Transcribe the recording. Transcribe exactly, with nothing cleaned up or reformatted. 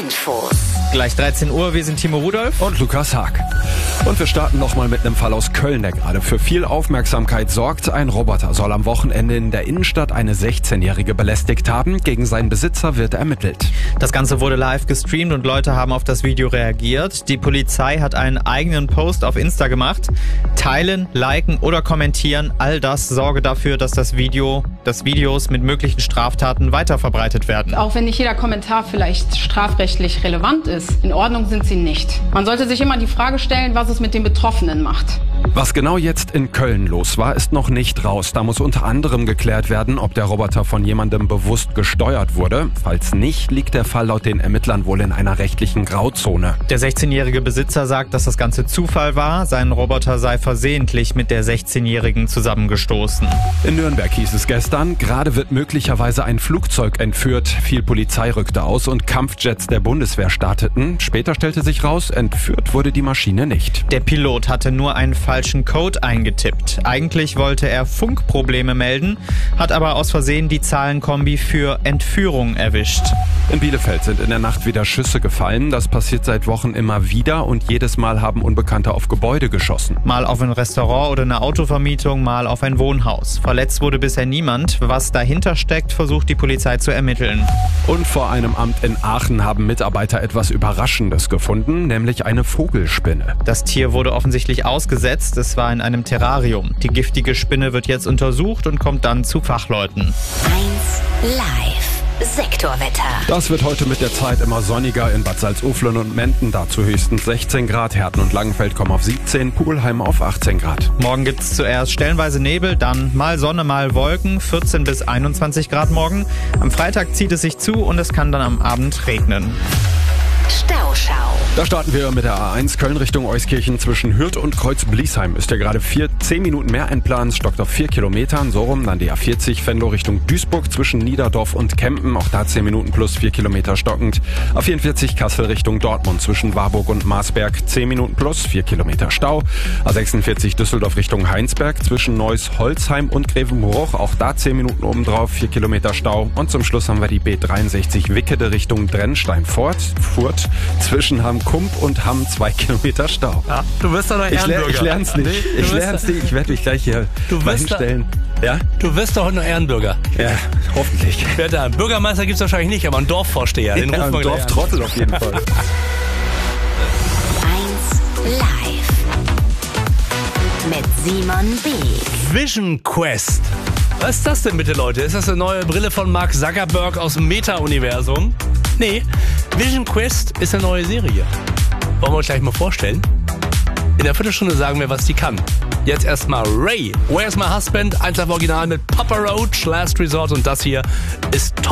Infos. Gleich dreizehn Uhr, wir sind Timo Rudolph und Lukas Haag. Und wir starten nochmal mit einem Fall aus Köln, der gerade für viel Aufmerksamkeit sorgt. Ein Roboter soll am Wochenende in der Innenstadt eine sechzehnjährige belästigt haben. Gegen seinen Besitzer wird ermittelt. Das Ganze wurde live gestreamt und Leute haben auf das Video reagiert. Die Polizei hat einen eigenen Post auf Insta gemacht. Teilen, liken oder kommentieren, all das sorge dafür, dass das Video, dass Videos mit möglichen Straftaten weiterverbreitet werden. Auch wenn nicht jeder Kommentar vielleicht strafrechtlich relevant ist, in Ordnung sind sie nicht. Man sollte sich immer die Frage stellen, was es mit den Betroffenen macht. Was genau jetzt in Köln los war, ist noch nicht raus. Da muss unter anderem geklärt werden, ob der Roboter von jemandem bewusst gesteuert wurde. Falls nicht, liegt der Fall laut den Ermittlern wohl in einer rechtlichen Grauzone. Der sechzehnjährige Besitzer sagt, dass das Ganze Zufall war. Sein Roboter sei versehentlich mit der sechzehnjährigen zusammengestoßen. In Nürnberg hieß es gestern, gerade wird möglicherweise ein Flugzeug entführt. Viel Polizei rückte aus und Kampfjets der Bundeswehr starteten. Später stellte sich raus, entführt wurde die Maschine nicht. Der Pilot hatte nur einen falschen Code eingetippt. Eigentlich wollte er Funkprobleme melden, hat aber aus Versehen die Zahlenkombi für Entführung erwischt. In Bielefeld sind in der Nacht wieder Schüsse gefallen. Das passiert seit Wochen immer wieder und jedes Mal haben Unbekannte auf Gebäude geschossen. Mal auf ein Restaurant oder eine Autovermietung, mal auf ein Wohnhaus. Verletzt wurde bisher niemand. Was dahinter steckt, versucht die Polizei zu ermitteln. Und vor einem Amt in Aachen haben Mitarbeiter etwas Überraschendes gefunden, nämlich eine Vogelspinne. Das Tier wurde offensichtlich ausgesetzt. Es war in einem Terrarium. Die giftige Spinne wird jetzt untersucht und kommt dann zu Fachleuten. eins Live. Sektorwetter. Das wird heute mit der Zeit immer sonniger in Bad Salzuflen und Menden. Dazu höchstens sechzehn Grad. Herten und Langenfeld kommen auf siebzehn, Pulheim auf achtzehn Grad. Morgen gibt es zuerst stellenweise Nebel, dann mal Sonne, mal Wolken. vierzehn bis einundzwanzig Grad morgen. Am Freitag zieht es sich zu und es kann dann am Abend regnen. Stauschau. Da starten wir mit der A eins Köln Richtung Euskirchen zwischen Hürth und Kreuz-Bliesheim. Ist ja gerade vier, zehn Minuten mehr einplanen, stockt auf vier Kilometern. So rum dann die A vierzig Venlo Richtung Duisburg zwischen Niederdorf und Kempen. Auch da zehn Minuten plus vier Kilometer stockend. A vierundvierzig Kassel Richtung Dortmund zwischen Warburg und Marsberg. zehn Minuten plus vier Kilometer Stau. A sechsundvierzig Düsseldorf Richtung Heinsberg zwischen Neuss, Holzheim und Grevenbruch. Auch da zehn Minuten obendrauf, vier Kilometer Stau. Und zum Schluss haben wir die B dreiundsechzig Wickede Richtung Drennstein-Furt. Furt zwischen Hamm-Kump und Hamm zwei Kilometer Stau. Ja, du wirst doch noch Ich, Ehrenbürger. ich lern's nicht. Nee, ich lern's nicht. Ich werde mich gleich hier Du mal wirst hinstellen. Ja? Du wirst doch noch Ehrenbürger. Ja, hoffentlich. Wer da? Einen Bürgermeister gibt's wahrscheinlich nicht, aber einen Dorfvorsteher. Den Ja, rufen wir ein gleich an. Dorftrottel auf jeden Fall. eins Live. Mit Simon B. Vision Quest. Was ist das denn bitte, Leute? Ist das eine neue Brille von Mark Zuckerberg aus dem Meta-Universum? Nee, Vision Quest ist eine neue Serie. Wollen wir uns gleich mal vorstellen? In der Viertelstunde sagen wir, was die kann. Jetzt erstmal Ray, Where's My Husband? Eins auf Original mit Papa Roach, Last Resort und das hier ist Top.